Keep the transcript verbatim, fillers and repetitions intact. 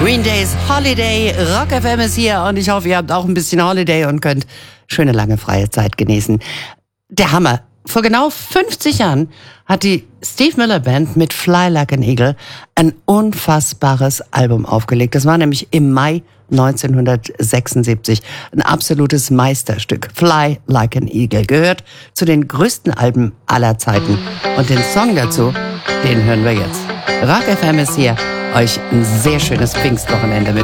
Green Days Holiday, Rock F M ist hier und ich hoffe, ihr habt auch ein bisschen Holiday und könnt schöne lange freie Zeit genießen. Der Hammer. Vor genau fünfzig Jahren hat die Steve Miller Band mit Fly Like an Eagle ein unfassbares Album aufgelegt. Das war nämlich im Mai neunzehnhundertsechsundsiebzig. Ein absolutes Meisterstück. Fly Like an Eagle gehört zu den größten Alben aller Zeiten. Und den Song dazu, den hören wir jetzt. Rock F M ist hier. Euch ein sehr schönes Pfingstwochenende mit